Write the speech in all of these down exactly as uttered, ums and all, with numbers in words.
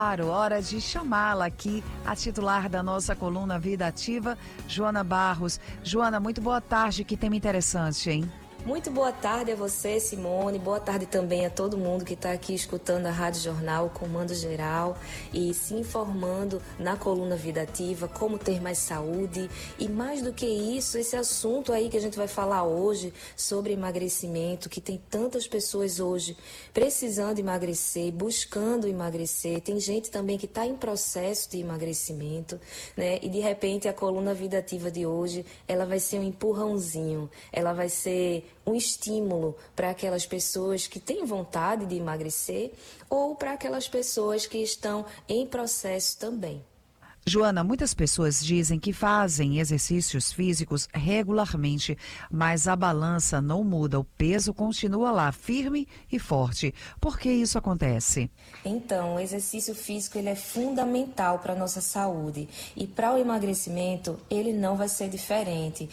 Claro, hora de chamá-la aqui, a titular da nossa coluna Vida Ativa, Joana Barros. Joana, muito boa tarde, que tema interessante, hein? Muito boa tarde a você, Simone. Boa tarde também a todo mundo que está aqui escutando a Rádio Jornal, o Comando Geral, e se informando na coluna Vida Ativa, como ter mais saúde. E mais do que isso, esse assunto aí que a gente vai falar hoje sobre emagrecimento, que tem tantas pessoas hoje precisando emagrecer, buscando emagrecer. Tem gente também que está em processo de emagrecimento, né? E de repente a coluna Vida Ativa de hoje, ela vai ser um empurrãozinho, ela vai ser um estímulo para aquelas pessoas que têm vontade de emagrecer ou para aquelas pessoas que estão em processo também. Joana, muitas pessoas dizem que fazem exercícios físicos regularmente, mas a balança não muda, o peso continua lá, firme e forte. Por que isso acontece? Então, o exercício físico ele é fundamental para a nossa saúde e para o emagrecimento ele não vai ser diferente.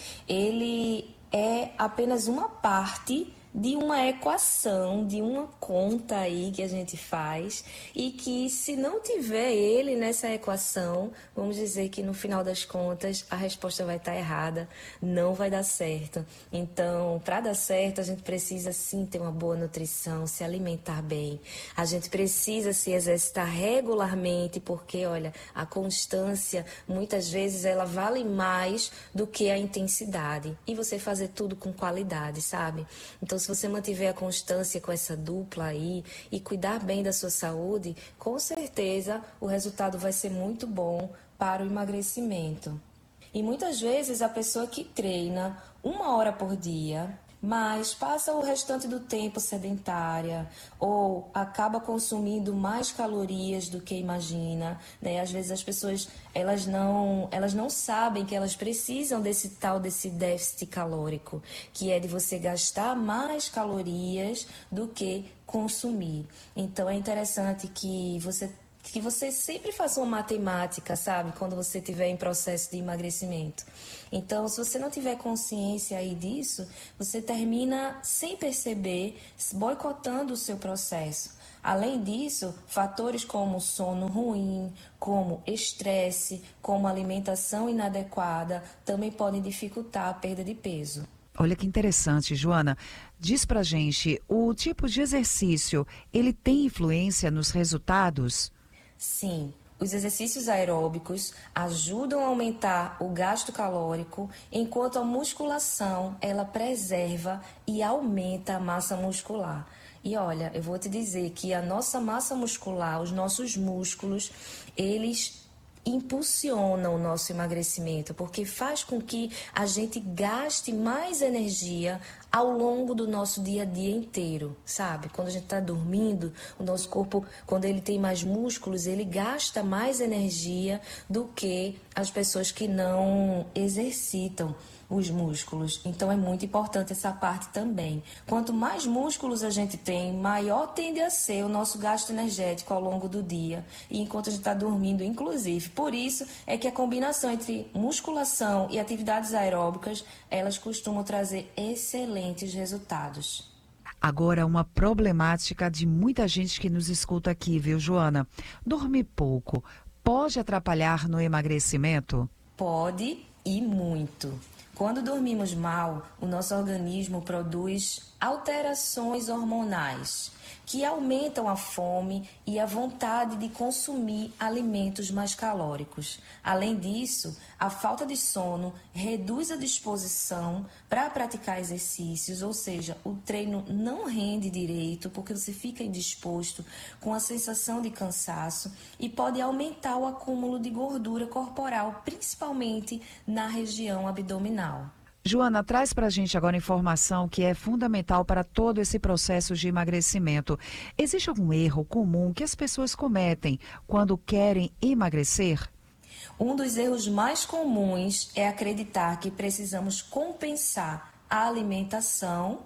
Ele é apenas uma parte de uma equação, de uma conta aí que a gente faz e que se não tiver ele nessa equação, vamos dizer que no final das contas a resposta vai estar errada, não vai dar certo. Então, para dar certo, a gente precisa sim ter uma boa nutrição, se alimentar bem. A gente precisa se exercitar regularmente, porque, olha, a constância, muitas vezes, ela vale mais do que a intensidade. E você fazer tudo com qualidade, sabe? Então, se você mantiver a constância com essa dupla aí e cuidar bem da sua saúde, com certeza o resultado vai ser muito bom para o emagrecimento. E muitas vezes a pessoa que treina uma hora por dia, mas passa o restante do tempo sedentária ou acaba consumindo mais calorias do que imagina, né? Às vezes as pessoas elas não, elas não sabem que elas precisam desse tal desse déficit calórico, que é de você gastar mais calorias do que consumir. Então é interessante que você que você sempre faça uma matemática, sabe? Quando você estiver em processo de emagrecimento. Então, se você não tiver consciência aí disso, você termina sem perceber, boicotando o seu processo. Além disso, fatores como sono ruim, como estresse, como alimentação inadequada, também podem dificultar a perda de peso. Olha que interessante, Joana. Diz pra gente, o tipo de exercício, ele tem influência nos resultados? Sim, os exercícios aeróbicos ajudam a aumentar o gasto calórico, enquanto a musculação, ela preserva e aumenta a massa muscular. E olha, eu vou te dizer que a nossa massa muscular, os nossos músculos, eles impulsionam o nosso emagrecimento, porque faz com que a gente gaste mais energia ao longo do nosso dia a dia inteiro, sabe? Quando a gente está dormindo, o nosso corpo, quando ele tem mais músculos, ele gasta mais energia do que as pessoas que não exercitam os músculos. Então é muito importante essa parte também. Quanto mais músculos a gente tem, maior tende a ser o nosso gasto energético ao longo do dia e enquanto a gente está dormindo, inclusive. Por isso é que a combinação entre musculação e atividades aeróbicas, elas costumam trazer excelentes resultados. Agora, uma problemática de muita gente que nos escuta aqui, viu, Joana? Dormir pouco pode atrapalhar no emagrecimento? Pode e muito. Quando dormimos mal, o nosso organismo produz alterações hormonais que aumentam a fome e a vontade de consumir alimentos mais calóricos. Além disso, a falta de sono reduz a disposição para praticar exercícios, ou seja, o treino não rende direito porque você fica indisposto com a sensação de cansaço e pode aumentar o acúmulo de gordura corporal, principalmente na região abdominal. Joana, traz para a gente agora informação que é fundamental para todo esse processo de emagrecimento. Existe algum erro comum que as pessoas cometem quando querem emagrecer? Um dos erros mais comuns é acreditar que precisamos compensar a alimentação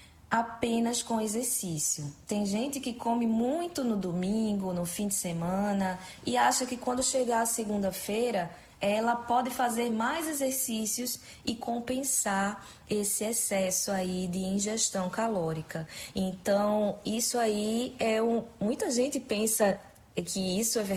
apenas com exercício. Tem gente que come muito no domingo, no fim de semana e acha que quando chegar a segunda-feira ela pode fazer mais exercícios e compensar esse excesso aí de ingestão calórica. Então, isso aí é um... Muita gente pensa que isso é verdade.